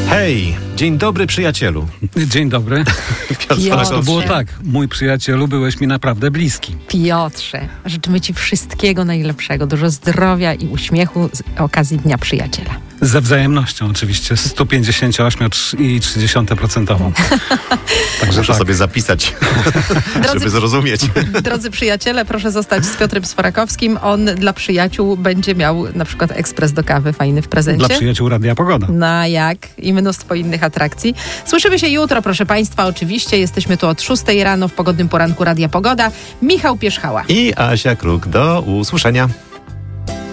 Hej, dzień dobry przyjacielu. Dzień dobry. To było tak, mój przyjacielu, byłeś mi naprawdę bliski. Piotrze, życzymy Ci wszystkiego najlepszego, dużo zdrowia i uśmiechu z okazji Dnia Przyjaciela. Ze wzajemnością oczywiście, 158,3%. Także muszę sobie zapisać, żeby zrozumieć. Drodzy przyjaciele, proszę zostać z Piotrem Sforakowskim. On dla przyjaciół będzie miał na przykład ekspres do kawy fajny w prezencie. Dla przyjaciół Radia Pogoda. No jak? I mnóstwo innych atrakcji. Słyszymy się jutro, proszę Państwa, oczywiście. Jesteśmy tu od 6 rano w pogodnym poranku Radia Pogoda. Michał Pierzchała i Asia Kruk. Do usłyszenia.